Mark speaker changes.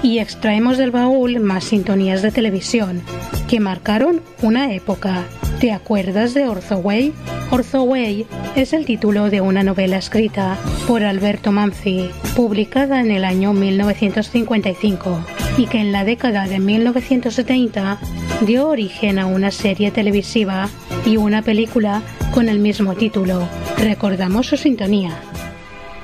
Speaker 1: y extraemos del baúl más sintonías de televisión que marcaron una época. ¿Te acuerdas de Orzo Way? Orzo Way es el título de una novela escrita por Alberto Manzi, publicada en el año 1955, y que en la década de 1970 dio origen a una serie televisiva y una película con el mismo título. Recordamos su sintonía.